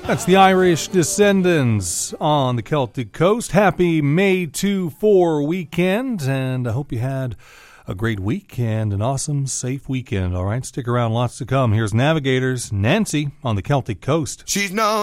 That's the Irish Descendants on the Celtic Coast. Happy May 2-4 weekend, and I hope you had a great week and an awesome, safe weekend. All right, stick around, lots to come. Here's Navigators, Nancy on the Celtic Coast. She's no